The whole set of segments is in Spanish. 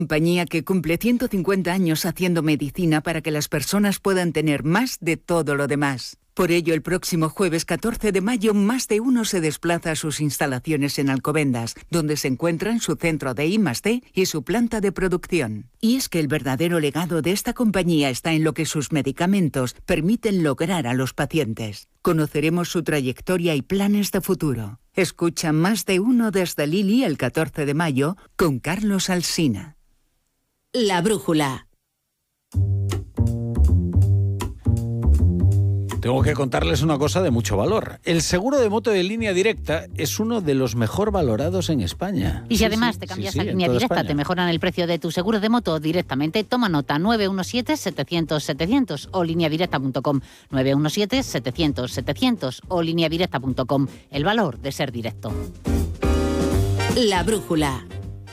Compañía que cumple 150 años haciendo medicina para que las personas puedan tener más de todo lo demás. Por ello, el próximo jueves 14 de mayo, Más de Uno se desplaza a sus instalaciones en Alcobendas, donde se encuentran su centro de I+D y su planta de producción. Y es que el verdadero legado de esta compañía está en lo que sus medicamentos permiten lograr a los pacientes. Conoceremos su trayectoria y planes de futuro. Escucha Más de Uno desde Lili el 14 de mayo con Carlos Alsina. La Brújula. Tengo que contarles una cosa de mucho valor. El seguro de moto de Línea Directa es uno de los mejor valorados en España. Y si además te cambias a Línea Directa, España, te mejoran el precio de tu seguro de moto directamente. Toma nota, 917-700-700 o lineadirecta.com. 917-700-700 o lineadirecta.com. El valor de ser directo. La Brújula.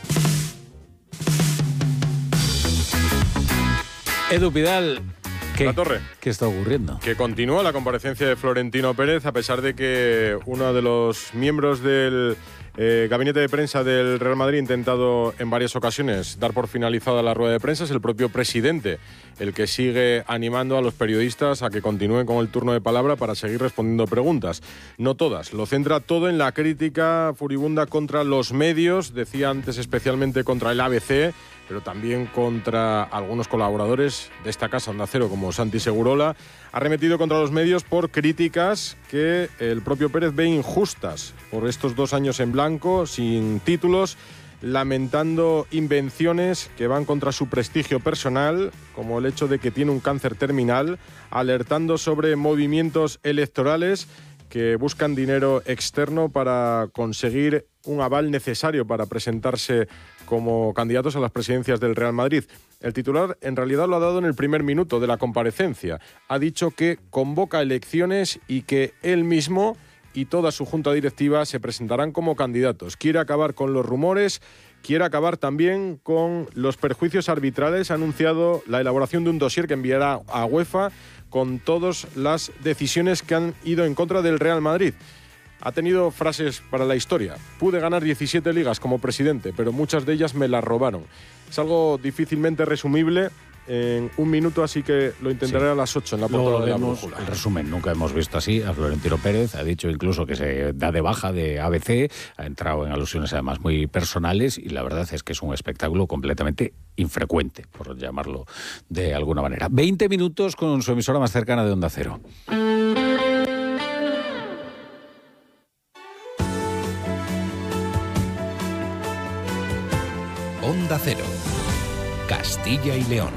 Edu Pidal, La Torre. ¿Qué está ocurriendo? Que continúa la comparecencia de Florentino Pérez, a pesar de que uno de los miembros del gabinete de prensa del Real Madrid ha intentado en varias ocasiones dar por finalizada la rueda de prensa. Es el propio presidente el que sigue animando a los periodistas a que continúen con el turno de palabra para seguir respondiendo preguntas. No todas. Lo centra todo en la crítica furibunda contra los medios, decía antes especialmente contra el ABC, pero también contra algunos colaboradores de esta casa Onda Cero, como Santi Segurola. Ha arremetido contra los medios por críticas que el propio Pérez ve injustas por estos 2 años en blanco, sin títulos, lamentando invenciones que van contra su prestigio personal, como el hecho de que tiene un cáncer terminal, alertando sobre movimientos electorales que buscan dinero externo para conseguir un aval necesario para presentarse como candidatos a las presidencias del Real Madrid. El titular en realidad lo ha dado en el primer minuto de la comparecencia. Ha dicho que convoca elecciones y que él mismo y toda su junta directiva se presentarán como candidatos. Quiere acabar con los rumores, quiere acabar también con los perjuicios arbitrales. Ha anunciado la elaboración de un dossier que enviará a UEFA con todas las decisiones que han ido en contra del Real Madrid. Ha tenido frases para la historia. Pude ganar 17 ligas como presidente, pero muchas de ellas me las robaron. Es algo difícilmente resumible en un minuto, así que lo intentaré a las 8 en la portada de La Brújula. El resumen, nunca hemos visto así a Florentino Pérez. Ha dicho incluso que se da de baja de ABC, ha entrado en alusiones además muy personales y la verdad es que es un espectáculo completamente infrecuente, por llamarlo de alguna manera. 20 minutos con su emisora más cercana de Onda Cero. Onda Cero, Castilla y León.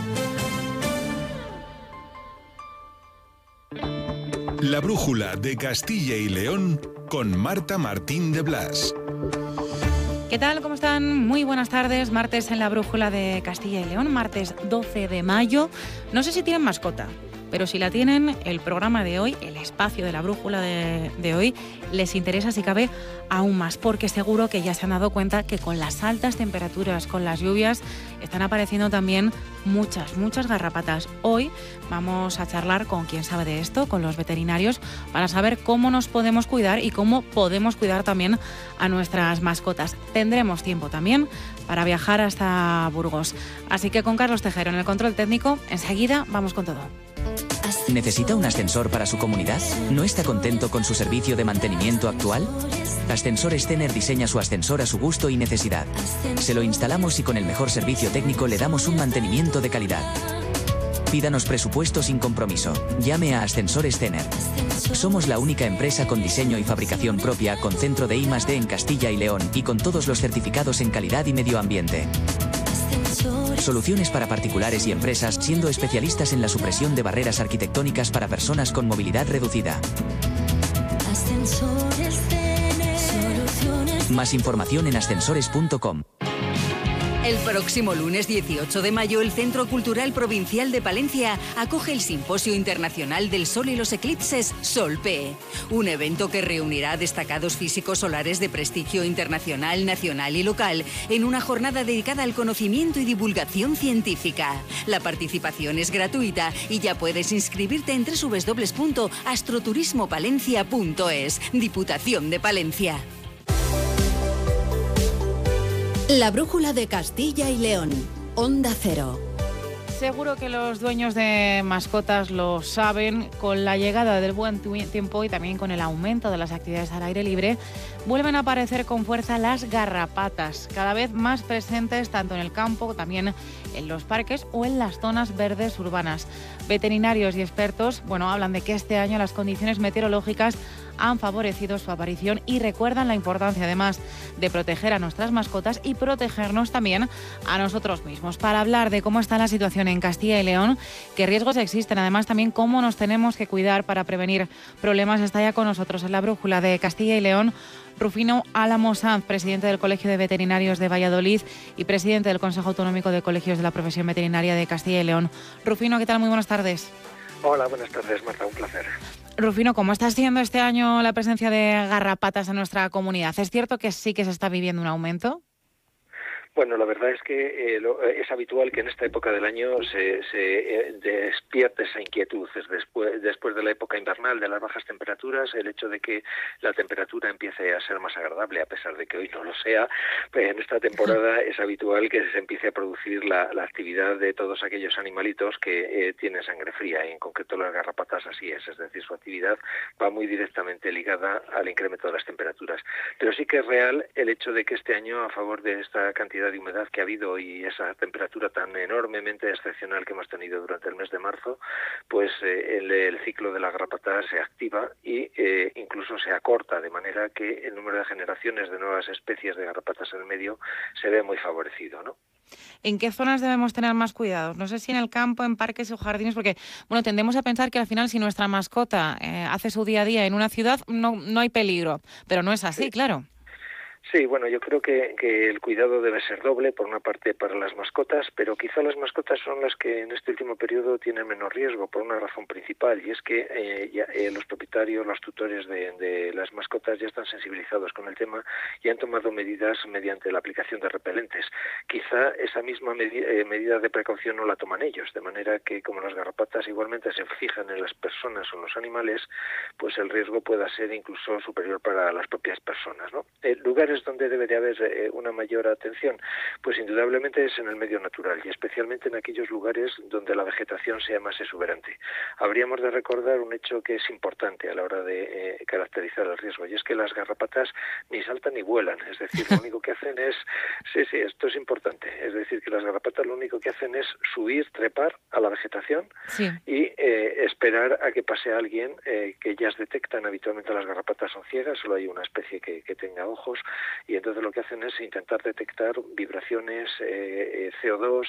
La Brújula de Castilla y León con Marta Martín de Blas. ¿Qué tal? ¿Cómo están? Muy buenas tardes. Martes en La Brújula de Castilla y León, martes 12 de mayo. No sé si tienen mascota, pero si la tienen, el programa de hoy, el espacio de La Brújula de hoy, les interesa si cabe aún más, porque seguro que ya se han dado cuenta que con las altas temperaturas, con las lluvias, están apareciendo también muchas garrapatas. Hoy vamos a charlar con quien sabe de esto, con los veterinarios, para saber cómo nos podemos cuidar y cómo podemos cuidar también a nuestras mascotas. Tendremos tiempo también para viajar hasta Burgos. Así que con Carlos Tejero en el control técnico, enseguida vamos con todo. ¿Necesita un ascensor para su comunidad? ¿No está contento con su servicio de mantenimiento actual? Ascensores Tener diseña su ascensor a su gusto y necesidad. Se lo instalamos y con el mejor servicio técnico le damos un mantenimiento de calidad. Pídanos presupuesto sin compromiso. Llame a Ascensores Tener. Somos la única empresa con diseño y fabricación propia, con centro de I+D en Castilla y León y con todos los certificados en calidad y medio ambiente. Soluciones para particulares y empresas, siendo especialistas en la supresión de barreras arquitectónicas para personas con movilidad reducida. Más información en ascensores.com. El próximo lunes 18 de mayo, el Centro Cultural Provincial de Palencia acoge el Simposio Internacional del Sol y los Eclipses Sol-P, un evento que reunirá a destacados físicos solares de prestigio internacional, nacional y local en una jornada dedicada al conocimiento y divulgación científica. La participación es gratuita y ya puedes inscribirte en www.astroturismopalencia.es. Diputación de Palencia. La brújula de Castilla y León. Onda Cero. Seguro que los dueños de mascotas lo saben. Con la llegada del buen tiempo y también con el aumento de las actividades al aire libre, vuelven a aparecer con fuerza las garrapatas, cada vez más presentes tanto en el campo, también en los parques o en las zonas verdes urbanas. Veterinarios y expertos, hablan de que este año las condiciones meteorológicas han favorecido su aparición y recuerdan la importancia, además, de proteger a nuestras mascotas y protegernos también a nosotros mismos. Para hablar de cómo está la situación en Castilla y León, qué riesgos existen, además también cómo nos tenemos que cuidar para prevenir problemas, está ya con nosotros en la brújula de Castilla y León Rufino Álamo Sanz, presidente del Colegio de Veterinarios de Valladolid y presidente del Consejo Autonómico de Colegios de la Profesión Veterinaria de Castilla y León. Rufino, ¿qué tal? Muy buenas tardes. Hola, buenas tardes, Marta, un placer. Rufino, ¿cómo está siendo este año la presencia de garrapatas en nuestra comunidad? ¿Es cierto que sí que se está viviendo un aumento? Bueno, la verdad es que es habitual que en esta época del año se despierte esa inquietud. Después de la época invernal, de las bajas temperaturas, el hecho de que la temperatura empiece a ser más agradable, a pesar de que hoy no lo sea, pues en esta temporada es habitual que se empiece a producir la actividad de todos aquellos animalitos que tienen sangre fría, y en concreto las garrapatas así es decir, su actividad va muy directamente ligada al incremento de las temperaturas. Pero sí que es real el hecho de que este año, a favor de esta cantidad de humedad que ha habido y esa temperatura tan enormemente excepcional que hemos tenido durante el mes de marzo, pues el ciclo de la garrapata se activa y incluso se acorta, de manera que el número de generaciones de nuevas especies de garrapatas en el medio se ve muy favorecido, ¿no? ¿En qué zonas debemos tener más cuidados? No sé si en el campo, en parques o jardines, porque tendemos a pensar que al final si nuestra mascota hace su día a día en una ciudad no hay peligro, pero no es así, sí. Claro. Sí, bueno, yo creo que el cuidado debe ser doble, por una parte para las mascotas, pero quizá las mascotas son las que en este último periodo tienen menos riesgo, por una razón principal, y es que los propietarios, los tutores de las mascotas ya están sensibilizados con el tema y han tomado medidas mediante la aplicación de repelentes. Quizá esa misma medida de precaución no la toman ellos, de manera que como las garrapatas igualmente se fijan en las personas o en los animales, pues el riesgo pueda ser incluso superior para las propias personas, ¿no? Lugares donde debe de haber una mayor atención, pues indudablemente es en el medio natural y especialmente en aquellos lugares donde la vegetación sea más exuberante. Habríamos de recordar un hecho que es importante a la hora de caracterizar el riesgo, y es que las garrapatas ni saltan ni vuelan, es decir, lo único que hacen es, esto es importante, es decir, que las garrapatas lo único que hacen es subir, trepar a la vegetación y esperar a que pase alguien, que ellas detectan habitualmente. Las garrapatas son ciegas, solo hay una especie que tenga ojos, y entonces lo que hacen es intentar detectar vibraciones, CO2,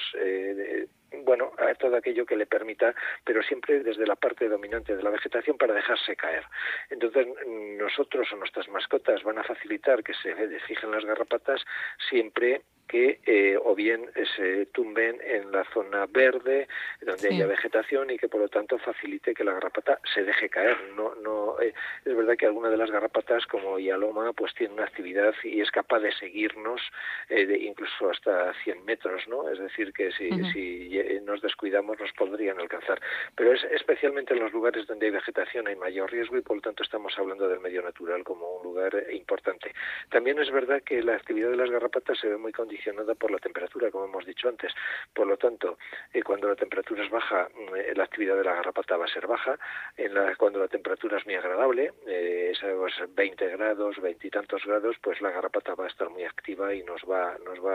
a todo aquello que le permita, pero siempre desde la parte dominante de la vegetación para dejarse caer. Entonces nosotros o nuestras mascotas van a facilitar que se fijen las garrapatas siempre que o bien se tumben en la zona verde donde haya vegetación y que por lo tanto facilite que la garrapata se deje caer. Es verdad que alguna de las garrapatas, como Hialoma, pues tiene una actividad y es capaz de seguirnos incluso hasta 100 metros, ¿no? Es decir, que si nos descuidamos nos podrían alcanzar. Pero es especialmente en los lugares donde hay vegetación hay mayor riesgo, y por lo tanto estamos hablando del medio natural como un lugar importante. También es verdad que la actividad de las garrapatas se ve muy condicionada por la temperatura, como hemos dicho antes. Por lo tanto, cuando la temperatura es baja, la actividad de la garrapata va a ser baja. Cuando la temperatura es muy agradable, 20 grados, 20 y tantos grados, pues la garrapata va a estar muy activa y nos va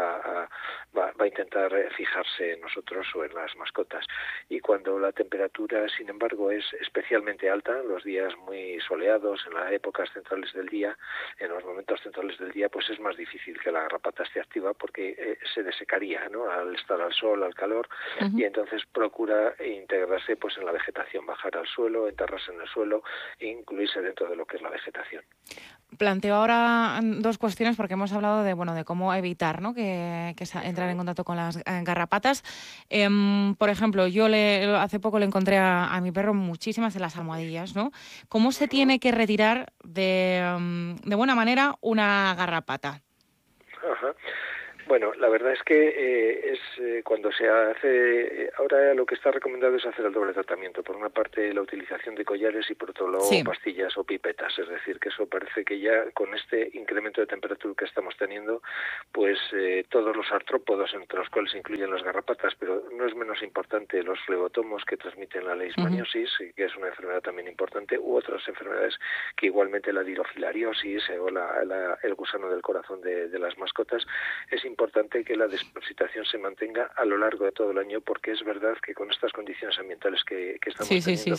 a intentar fijarse en nosotros o en las mascotas. Y cuando la temperatura, sin embargo, es especialmente alta, los días muy soleados, en las épocas centrales del día, en los momentos centrales del día, pues es más difícil que la garrapata esté activa porque se desecaría, ¿no?, al estar al sol, al calor, y entonces procura integrarse pues en la vegetación, bajar al suelo, enterrarse en el suelo e incluirse dentro de lo que es la vegetación. Planteo ahora dos cuestiones, porque hemos hablado de cómo evitar, ¿no?, que entrar en contacto con las garrapatas. Por ejemplo, yo hace poco le encontré a mi perro muchísimas en las almohadillas, ¿no? ¿Cómo se tiene que retirar de buena manera una garrapata? Ajá. Bueno, la verdad es que es cuando se hace, ahora lo que está recomendado es hacer el doble tratamiento. Por una parte, la utilización de collares y por otro lado, pastillas o pipetas. Es decir, que eso parece que ya con este incremento de temperatura que estamos teniendo, pues todos los artrópodos, entre los cuales se incluyen las garrapatas, pero no es menos importante los flebotomos que transmiten la leishmaniosis, que es una enfermedad también importante, u otras enfermedades que igualmente la dirofilariosis o el gusano del corazón de las mascotas. Es importante que la desparasitación se mantenga a lo largo de todo el año, porque es verdad que con estas condiciones ambientales que estamos teniendo,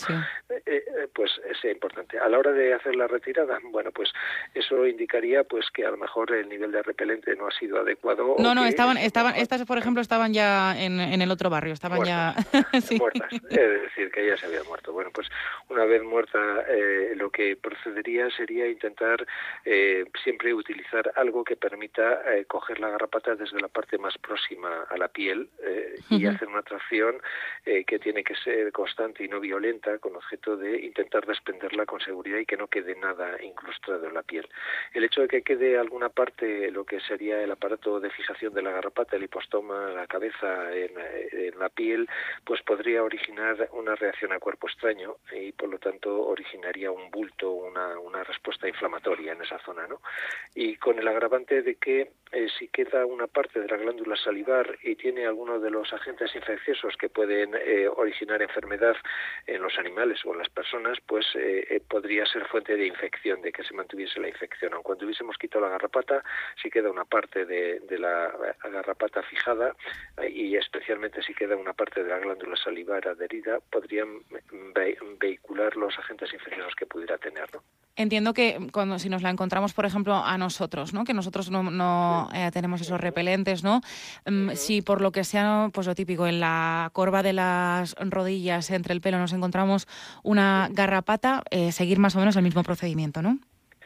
pues es importante. A la hora de hacer la retirada, bueno, pues eso indicaría pues que a lo mejor el nivel de repelente no ha sido adecuado. No, estas por ejemplo estaban ya en el otro barrio, estaban muertas, ya muertas, es decir, que ya se habían muerto. Bueno, pues una vez muerta, lo que procedería sería intentar siempre utilizar algo que permita coger la garrapata desde la parte más próxima a la piel y hacer una tracción que tiene que ser constante y no violenta, con objeto de intentar desprenderla con seguridad y que no quede nada incrustado en la piel. El hecho de que quede alguna parte, lo que sería el aparato de fijación de la garrapata, el hipostoma, la cabeza en la piel, pues podría originar una reacción a cuerpo extraño y por lo tanto originaría un bulto, una respuesta inflamatoria en esa zona, ¿no? Y con el agravante de que si queda una parte de la glándula salivar y tiene alguno de los agentes infecciosos que pueden originar enfermedad en los animales o en las personas, pues podría ser fuente de infección, de que se mantuviese la infección. Aun cuando hubiésemos quitado la garrapata, si queda una parte de la garrapata fijada y especialmente si queda una parte de la glándula salivar adherida, podrían vehicular los agentes infecciosos que pudiera tener, ¿no? Entiendo que si nos la encontramos, por ejemplo, a nosotros, ¿no? Que nosotros no tenemos esos repelentes, ¿no? Si por lo que sea, pues lo típico, en la corva de las rodillas, entre el pelo, nos encontramos una garrapata, seguir más o menos el mismo procedimiento, ¿no?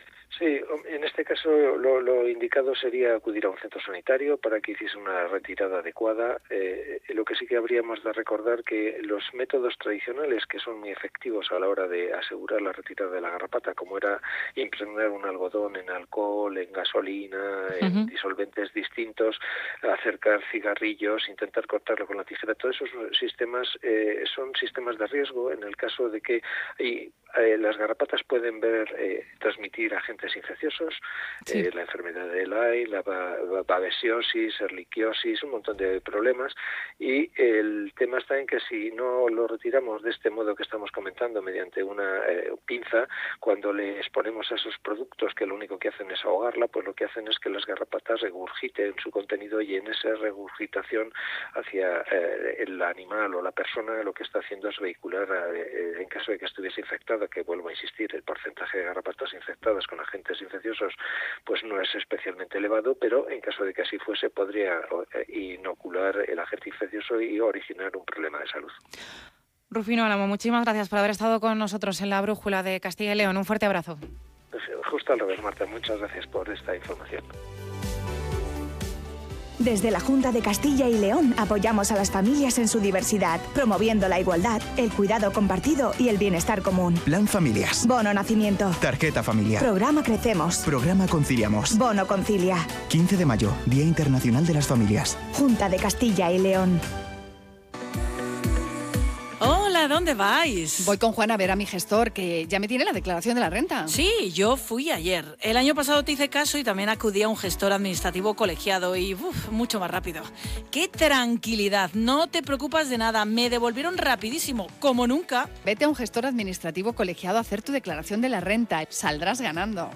Sí, en este caso lo indicado sería acudir a un centro sanitario para que hiciese una retirada adecuada. Lo que sí que habríamos de recordar que los métodos tradicionales, que son muy efectivos a la hora de asegurar la retirada de la garrapata, como era impregnar un algodón en alcohol, en gasolina, en disolventes distintos, acercar cigarrillos, intentar cortarlo con la tijera, todos esos sistemas son sistemas de riesgo en el caso de que las garrapatas pueden transmitir agentes infecciosos, la enfermedad de Lyme, la babesiosis, erliquiosis, un montón de problemas, y el tema está en que si no lo retiramos de este modo que estamos comentando, mediante una pinza, cuando le exponemos a esos productos que lo único que hacen es ahogarla, pues lo que hacen es que las garrapatas regurgiten su contenido y en esa regurgitación hacia el animal o la persona lo que está haciendo es vehicular, en caso de que estuviese infectada, que vuelvo a insistir, el porcentaje de garrapatas infectadas con agentes infecciosos pues no es especialmente elevado, pero en caso de que así fuese podría inocular el agente infeccioso y originar un problema de salud. Rufino Álamo, muchísimas gracias por haber estado con nosotros en la Brújula de Castilla y León. Un fuerte abrazo. Justo al revés, Marta. Muchas gracias por esta información. Desde la Junta de Castilla y León apoyamos a las familias en su diversidad, promoviendo la igualdad, el cuidado compartido y el bienestar común. Plan Familias. Bono Nacimiento. Tarjeta familiar. Programa Crecemos. Programa Conciliamos. Bono Concilia. 15 de mayo, Día Internacional de las Familias. Junta de Castilla y León. Hola, ¿dónde vais? Voy con Juan a ver a mi gestor, que ya me tiene la declaración de la renta. Sí, yo fui ayer. El año pasado te hice caso y también acudí a un gestor administrativo colegiado y mucho más rápido. ¡Qué tranquilidad! No te preocupas de nada. Me devolvieron rapidísimo, como nunca. Vete a un gestor administrativo colegiado a hacer tu declaración de la renta. Saldrás ganando.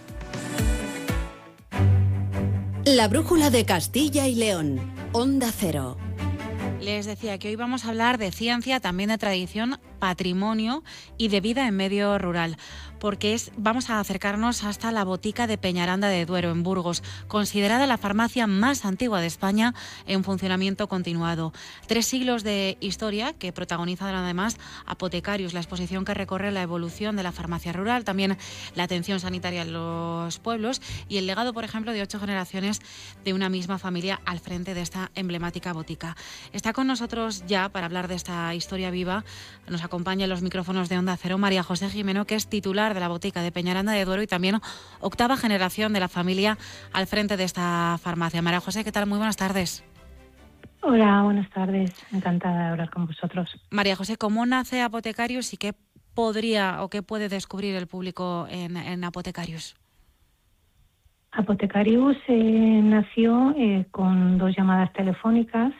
La Brújula de Castilla y León. Onda Cero. Les decía que hoy vamos a hablar de ciencia, también de tradición, patrimonio y de vida en medio rural, porque vamos a acercarnos hasta la botica de Peñaranda de Duero, en Burgos, considerada la farmacia más antigua de España en funcionamiento continuado. 3 siglos de historia que protagonizan además Apotecarios, la exposición que recorre la evolución de la farmacia rural, también la atención sanitaria en los pueblos y el legado, por ejemplo, de 8 generaciones de una misma familia al frente de esta emblemática botica. Está con nosotros ya para hablar de esta historia viva, nos acompaña en los micrófonos de Onda Cero María José Jimeno, que es titular de la botica de Peñaranda de Duero y también 8ª generación de la familia al frente de esta farmacia. María José, ¿qué tal? Muy buenas tardes. Hola, buenas tardes. Encantada de hablar con vosotros. María José, ¿cómo nace Apotecarius y qué podría o qué puede descubrir el público en Apotecarius? Apotecarius nació con 2 llamadas telefónicas,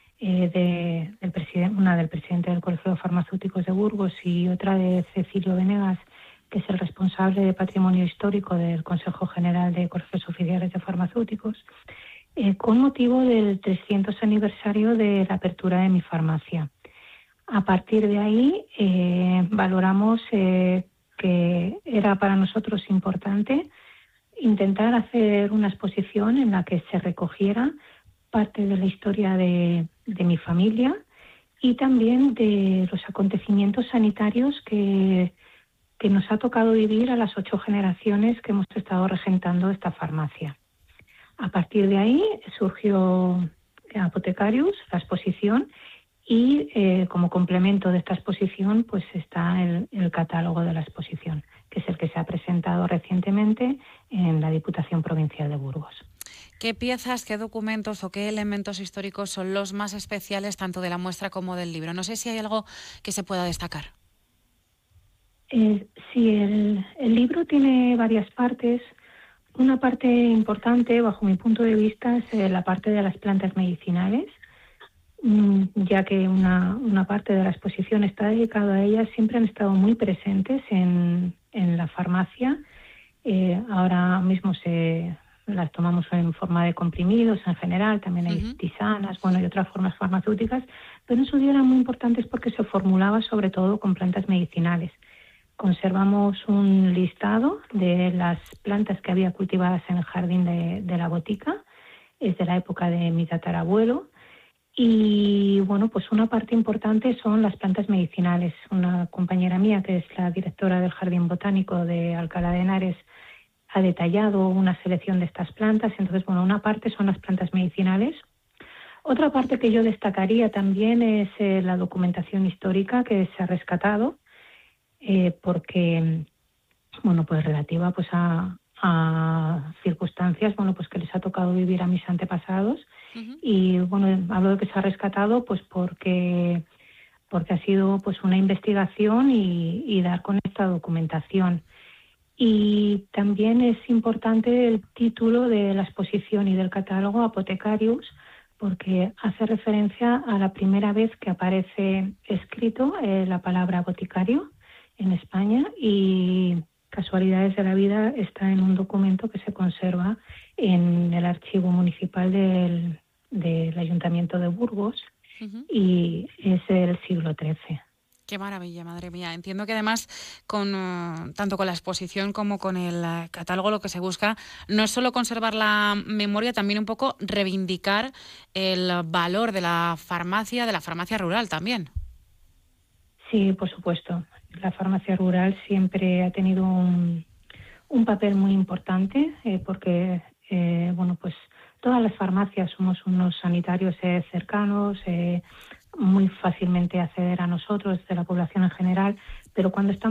una del presidente del Colegio de Farmacéuticos de Burgos y otra de Cecilio Venegas, que es el responsable de Patrimonio Histórico del Consejo General de Colegios Oficiales de Farmacéuticos, con motivo del 300 aniversario de la apertura de mi farmacia. A partir de ahí valoramos que era para nosotros importante intentar hacer una exposición en la que se recogiera parte de la historia de mi familia y también de los acontecimientos sanitarios que nos ha tocado vivir a las 8 generaciones que hemos estado regentando esta farmacia. A partir de ahí surgió Apotecarius, la exposición, y como complemento de esta exposición pues está el catálogo de la exposición, que es el que se ha presentado recientemente en la Diputación Provincial de Burgos. ¿Qué piezas, qué documentos o qué elementos históricos son los más especiales tanto de la muestra como del libro? No sé si hay algo que se pueda destacar. Sí, el libro tiene varias partes. Una parte importante, bajo mi punto de vista, es la parte de las plantas medicinales, ya que una parte de la exposición está dedicada a ellas. Siempre han estado muy presentes en la farmacia. Ahora mismo las tomamos en forma de comprimidos en general, también hay tisanas, y otras formas farmacéuticas, pero en su día eran muy importantes porque se formulaba sobre todo con plantas medicinales. Conservamos un listado de las plantas que había cultivadas en el jardín de la botica, es de la época de mi tatarabuelo, y pues una parte importante son las plantas medicinales. Una compañera mía, que es la directora del Jardín Botánico de Alcalá de Henares, ha detallado una selección de estas plantas. Entonces, una parte son las plantas medicinales. Otra parte que yo destacaría también es la documentación histórica que se ha rescatado, porque relativa a circunstancias que les ha tocado vivir a mis antepasados. Y hablo de que se ha rescatado porque ha sido una investigación y dar con esta documentación. Y también es importante el título de la exposición y del catálogo, Apotecarius, porque hace referencia a la primera vez que aparece escrito la palabra boticario en España, y casualidades de la vida está en un documento que se conserva en el archivo municipal del Ayuntamiento de Burgos, y es del siglo XIII. Qué maravilla, madre mía. Entiendo que además, tanto con la exposición como con el catálogo, lo que se busca no es solo conservar la memoria, también un poco reivindicar el valor de la farmacia rural también. Sí, por supuesto. La farmacia rural siempre ha tenido un papel muy importante, porque todas las farmacias somos unos sanitarios cercanos, muy fácilmente acceder a nosotros, de la población en general, pero cuando estamos